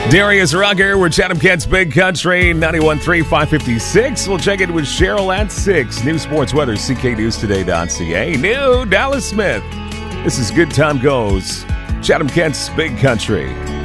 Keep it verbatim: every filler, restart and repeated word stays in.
Darius Rucker, we're Chatham Kent's Big Country, ninety-one point three, five fifty-six. We'll check it with Cheryl at six. New sports weather, C K News Today dot C A. New Dallas Smith. This is Good Time Goes. Chatham Kent's Big Country.